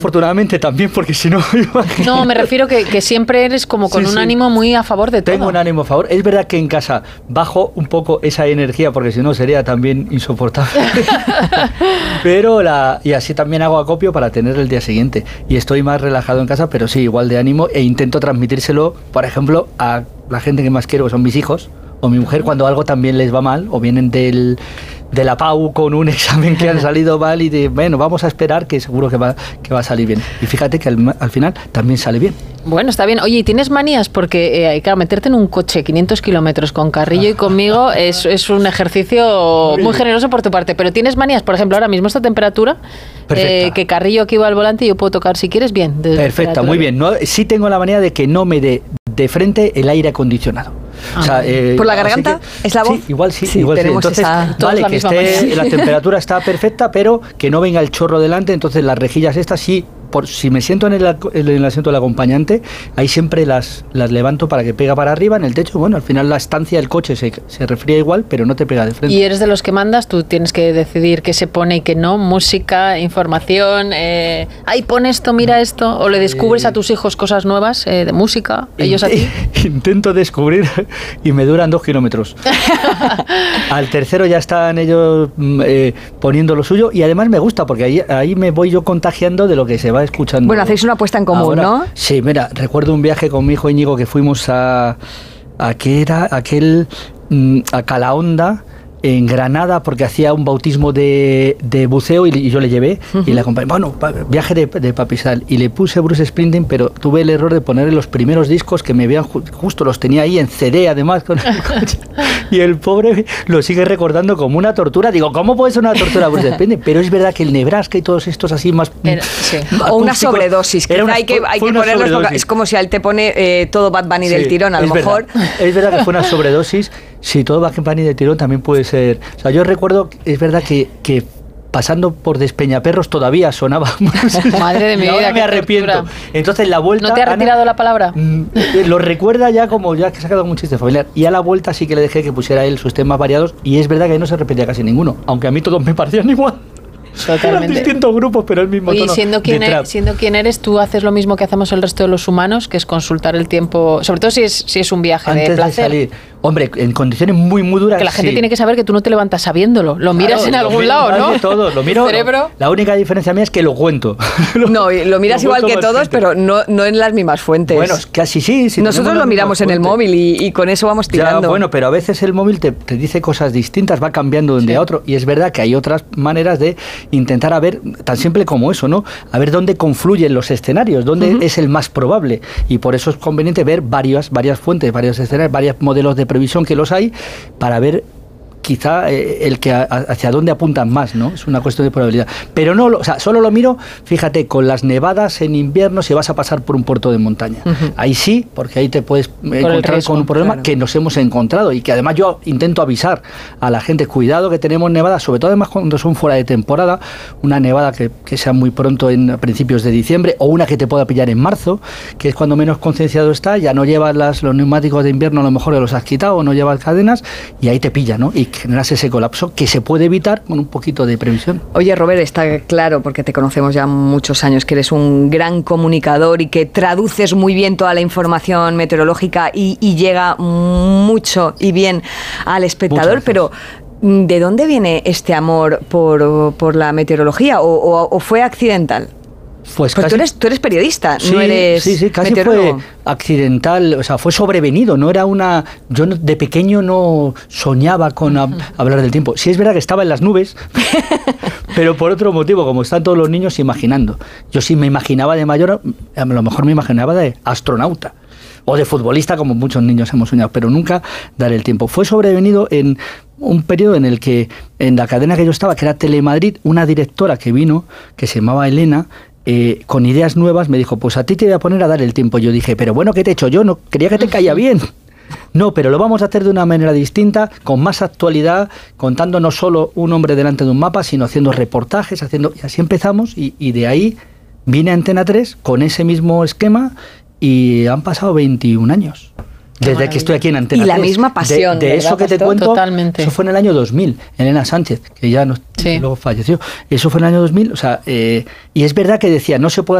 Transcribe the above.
Afortunadamente también, porque si no... No, me refiero que siempre eres como con un ánimo muy a favor de todo. Tengo un ánimo a favor. Es verdad que en casa bajo un poco esa energía, porque si no sería también insoportable. Pero y así también hago acopio para tener el día siguiente. Y estoy más relajado en casa, pero sí, igual de ánimo, e intento transmitírselo, por ejemplo, a la gente que más quiero, que son mis hijos, o mi mujer, cuando algo también les va mal, o vienen de la PAU con un examen que han salido mal y bueno, vamos a esperar que seguro que va a salir bien. Y fíjate que al final también sale bien. Bueno, está bien. Oye, ¿y tienes manías? Porque, claro, meterte en un coche 500 kilómetros con Carrillo y conmigo es un ejercicio muy generoso por tu parte. Pero ¿tienes manías? Por ejemplo, ahora mismo esta temperatura, que Carrillo aquí va al volante y yo puedo tocar si quieres bien. Perfecta, muy bien. No, sí tengo la manía de que no me dé de frente el aire acondicionado. O sea, ¿por la garganta? ¿Es la voz? Sí, igual sí. Entonces, vale, que la temperatura está perfecta, pero que no venga el chorro delante, entonces las rejillas estas sí, si me siento en el asiento del acompañante, ahí siempre las levanto para que pega para arriba en el techo. Bueno, al final la estancia del coche se refría igual, pero no te pega de frente. ¿Y eres de los que mandas? Tú tienes que decidir qué se pone y qué no, música, información, ahí pon esto, mira esto, o le descubres a tus hijos cosas nuevas de música, ellos a ti. Intento descubrir y me duran 2 kilómetros. Al tercero ya están ellos poniendo lo suyo, y además me gusta porque ahí me voy yo contagiando de lo que se va escuchando. Bueno, hacéis una apuesta en común, ahora, ¿no? Sí, mira, recuerdo un viaje con mi hijo Íñigo que fuimos a Calahonda, en Granada, porque hacía un bautismo de buceo y yo le llevé y le acompañé. Bueno, viaje de papisal, y le puse Bruce Springsteen, pero tuve el error de ponerle los primeros discos que me habían justo los tenía ahí en CD además con el coche, y el pobre lo sigue recordando como una tortura. Digo, ¿cómo puede ser una tortura Bruce Springsteen? Pero es verdad que el Nebraska y todos estos así más sí. O una sobredosis, que hay que ponerlos, es como si a él te pone todo Bad Bunny del tirón, a lo mejor. Es verdad que fue una sobredosis. Sí, todo Bad Bunny del tirón también puede ser. O sea, yo recuerdo, es verdad que pasando por Despeñaperros todavía sonaba. Madre de mi vida, ahora me arrepiento. Tortura. Entonces la vuelta... ¿No te ha retirado la palabra? Lo recuerda ya como ya que se ha quedado un chiste familiar. Y a la vuelta sí que le dejé que pusiera él sus temas variados, y es verdad que ahí no se repetía casi ninguno, aunque a mí todos me parecían igual. Totalmente. Eran distintos grupos, pero el mismo tono. Y siendo quien eres, tú haces lo mismo que hacemos el resto de los humanos, que es consultar el tiempo, sobre todo si es un viaje antes de placer. De salir. Hombre, en condiciones muy duras. Que la gente tiene que saber que tú no te levantas sabiéndolo. Lo miras en algún lado, ¿no? Todo, lo miro. La única diferencia mía es que lo cuento. No, lo miras igual que todos, pero no en las mismas fuentes. Bueno, casi sí. Nosotros lo miramos en el móvil y con eso vamos tirando. Ya, bueno, pero a veces el móvil te dice cosas distintas, va cambiando de un día a otro. Y es verdad que hay otras maneras de intentar ver, tan simple como eso, ¿no? A ver dónde confluyen los escenarios, dónde es el más probable. Y por eso es conveniente ver varias fuentes, varios escenarios, varios modelos de previsión, que los hay, para ver quizá hacia dónde apuntan más, ¿no? Es una cuestión de probabilidad. Pero no, o sea, solo lo miro, fíjate, con las nevadas en invierno, si vas a pasar por un puerto de montaña. Ahí sí, porque ahí te puedes encontrar con un problema que nos hemos encontrado, y que además yo intento avisar a la gente, cuidado que tenemos nevadas, sobre todo además cuando son fuera de temporada, una nevada que sea muy pronto a principios de diciembre, o una que te pueda pillar en marzo, que es cuando menos concienciado está, ya no llevas los neumáticos de invierno, a lo mejor los has quitado, o no llevas cadenas, y ahí te pilla, ¿no? Y generas ese colapso que se puede evitar con un poquito de previsión. Oye, Robert, está claro, porque te conocemos ya muchos años, que eres un gran comunicador y que traduces muy bien toda la información meteorológica y llega mucho y bien al espectador, pero ¿de dónde viene este amor por la meteorología? ¿O fue accidental? Pues casi, tú eres periodista, no eres casi meteorólogo. Fue accidental, o sea, fue sobrevenido, no era una... Yo de pequeño no soñaba con hablar del tiempo. Sí es verdad que estaba en las nubes, pero por otro motivo, como están todos los niños imaginando. Yo sí me imaginaba de mayor, a lo mejor me imaginaba de astronauta o de futbolista, como muchos niños hemos soñado, pero nunca dar el tiempo. Fue sobrevenido en un periodo en el que, en la cadena que yo estaba, que era Telemadrid, una directora que vino, que se llamaba Elena, con ideas nuevas, me dijo, pues a ti te voy a poner a dar el tiempo. Yo dije, pero bueno, ¿qué te he hecho yo? No, creía que te caía bien. No, pero lo vamos a hacer de una manera distinta, con más actualidad, contando no solo un hombre delante de un mapa, sino haciendo reportajes, y así empezamos, y de ahí vine a Antena 3 con ese mismo esquema, y han pasado 21 años. Desde que estoy aquí en Antena Y la 3. misma pasión, De ¿verdad, eso que te Pastor? cuento, Totalmente. eso fue en el año 2000, Elena Sánchez, que ya no, Sí. luego falleció. Eso fue en el año 2000, o sea, y es verdad que decía, no se puede